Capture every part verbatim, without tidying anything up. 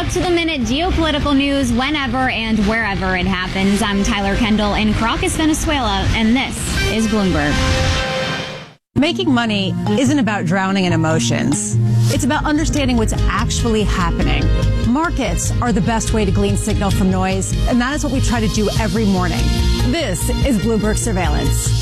up-to-the-minute geopolitical news whenever and wherever it happens. I'm Tyler Kendall in Caracas, Venezuela, and this is Bloomberg. Making money isn't about drowning in emotions. It's about understanding what's actually happening. Markets are the best way to glean signal from noise, and that is what we try to do every morning. This is Bloomberg Surveillance.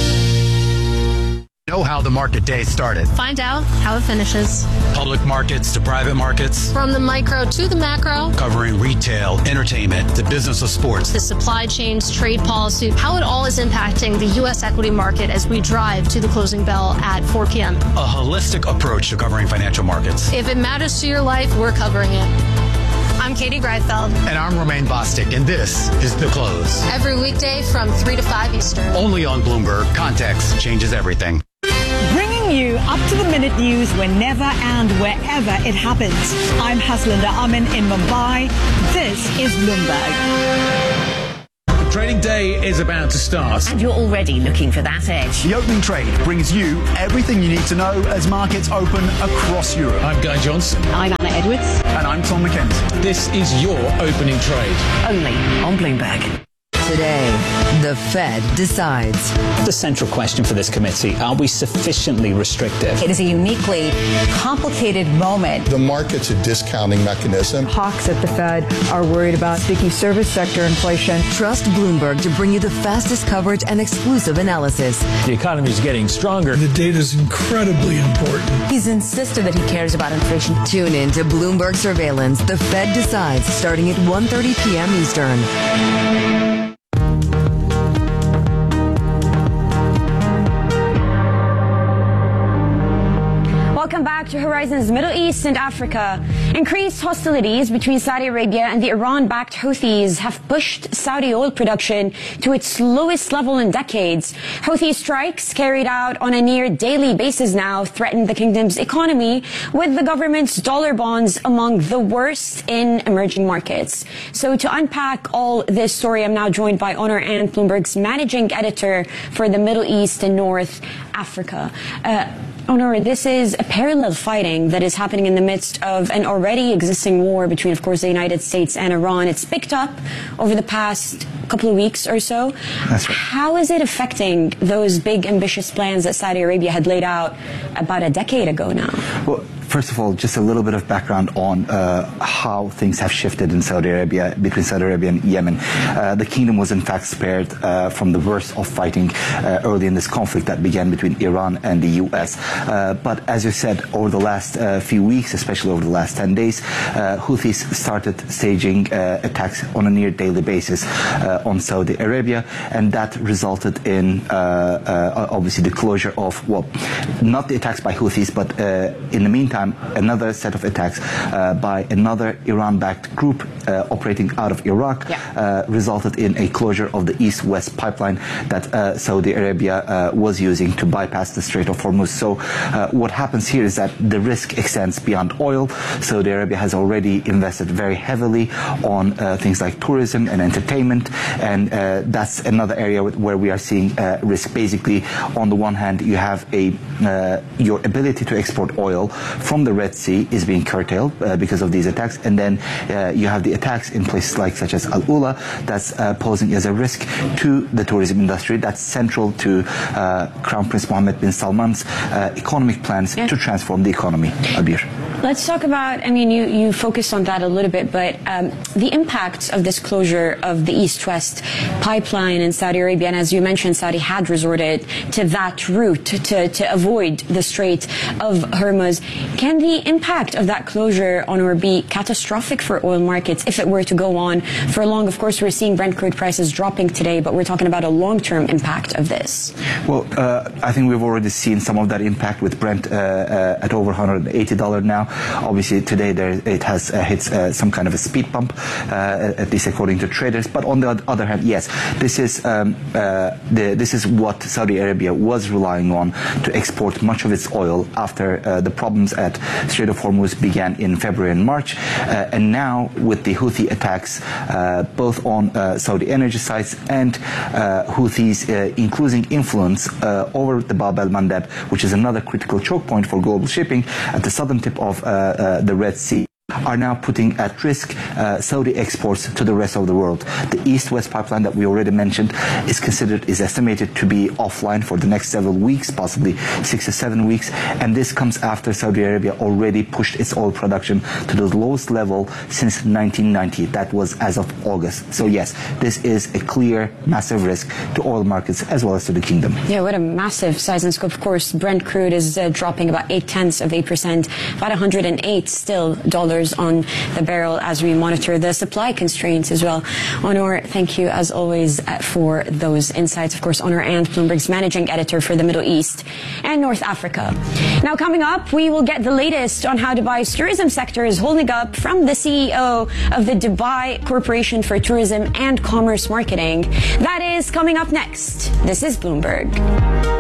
Know how the market day started. Find out how it finishes. Public markets to private markets. From the micro to the macro. Covering retail, entertainment, the business of sports. The supply chains, trade policy, how it all is impacting the U S equity market as we drive to the closing bell at four p.m. A holistic approach to covering financial markets. If it matters to your life, we're covering it. I'm Katie Greifeld. And I'm Romaine Bostic, and this is The Close. Every weekday from three to five Eastern. Only on Bloomberg. Context changes everything. Bringing you up-to-the-minute news whenever and wherever it happens. I'm Haslinda Amin in Mumbai. This is Bloomberg. Trading day is about to start. And you're already looking for that edge. The opening trade brings you everything you need to know as markets open across Europe. I'm Guy Johnson. I'm Anna Edwards. And I'm Tom McKenzie. This is your opening trade. Only on Bloomberg. Today, the Fed decides. The central question for this committee, are we sufficiently restrictive? It is a uniquely complicated moment. The market's a discounting mechanism. Hawks at the Fed are worried about sticky service sector inflation. Trust Bloomberg to bring you the fastest coverage and exclusive analysis. The economy is getting stronger. The data is incredibly important. He's insisted that he cares about inflation. Tune in to Bloomberg Surveillance. The Fed decides, starting at one thirty p.m. Eastern. Welcome back to Horizons Middle East and Africa. Increased hostilities between Saudi Arabia and the Iran-backed Houthis have pushed Saudi oil production to its lowest level in decades. Houthi strikes carried out on a near daily basis now threaten the kingdom's economy, with the government's dollar bonds among the worst in emerging markets. So to unpack all this story, I'm now joined by Onur Ant, Bloomberg's managing editor for the Middle East and North Africa. Uh, Onur, this is a parallel fighting that is happening in the midst of an already existing war between, of course, the United States and Iran. It's picked up over the past couple of weeks or so. That's right. How is it affecting those big, ambitious plans that Saudi Arabia had laid out about a decade ago now? Well, first of all, just a little bit of background on uh, how things have shifted in Saudi Arabia, between Saudi Arabia and Yemen. Uh, the kingdom was in fact spared uh, from the worst of fighting uh, early in this conflict that began between Iran and the U S. Uh, but as you said, over the last uh, few weeks, especially over the last ten days, uh, Houthis started staging uh, attacks on a near daily basis uh, on Saudi Arabia, and that resulted in uh, uh, obviously the closure of, well, not the attacks by Houthis, but uh, in the meantime, another set of attacks uh, by another Iran-backed group uh, operating out of Iraq yeah. uh, resulted in a closure of the east-west pipeline that uh, Saudi Arabia uh, was using to bypass the Strait of Hormuz. So uh, what happens here is that the risk extends beyond oil. Saudi Arabia has already invested very heavily on uh, things like tourism and entertainment, and uh, that's another area where we are seeing uh, risk. Basically, on the one hand, you have a uh, your ability to export oil from the Red Sea is being curtailed uh, because of these attacks, and then uh, you have the attacks in places like such as Al Ula that's uh, posing as a risk to the tourism industry. That's central to uh, Crown Prince Mohammed bin Salman's uh, economic plans yeah. to transform the economy. Albir. Let's talk about, I mean, you, you focused on that a little bit, but um, the impacts of this closure of the East-West pipeline in Saudi Arabia, and as you mentioned, Saudi had resorted to that route to, to, to avoid the Strait of Hormuz. Can the impact of that closure on or be catastrophic for oil markets if it were to go on for long? Of course, we're seeing Brent crude prices dropping today, but we're talking about a long-term impact of this. Well, uh, I think we've already seen some of that impact with Brent uh, uh, at over one hundred eighty dollars now. Obviously, today there, it has uh, hit uh, some kind of a speed bump, uh, at least according to traders. But on the other hand, yes, this is um, uh, the, this is what Saudi Arabia was relying on to export much of its oil after uh, the problems at Strait of Hormuz began in February and March, uh, and now with the Houthi attacks, uh, both on uh, Saudi energy sites and uh, Houthis, uh, including influence uh, over the Bab el-Mandeb, which is another critical choke point for global shipping at the southern tip of uh, uh, the Red Sea. are now putting at risk uh, Saudi exports to the rest of the world. The East-West pipeline that we already mentioned is considered, is estimated to be offline for the next several weeks, possibly six to seven weeks, and this comes after Saudi Arabia already pushed its oil production to the lowest level since nineteen ninety. That was as of August. So yes, this is a clear, massive risk to oil markets as well as to the kingdom. Yeah, what a massive size and scope. Of course, Brent crude is uh, dropping about eight tenths of eight percent, about one hundred eight still dollars on the barrel as we monitor the supply constraints as well. Onur, thank you as always for those insights. Of course, Onur Ant, Bloomberg's managing editor for the Middle East and North Africa. Now, coming up, we will get the latest on how Dubai's tourism sector is holding up from the C E O of the Dubai Corporation for Tourism and Commerce Marketing. That is coming up next. This is Bloomberg.